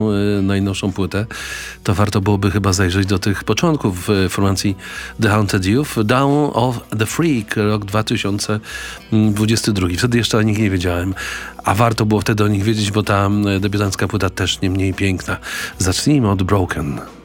najnowszą płytę, to warto byłoby chyba zajrzeć do tych początków formacji The Haunted Youth. Dawn of the Freak, rok 2022. Wtedy jeszcze o nich nie wiedziałem, a warto było wtedy o nich wiedzieć, bo ta debiutancka płyta też nie mniej piękna. Zacznijmy od Broken.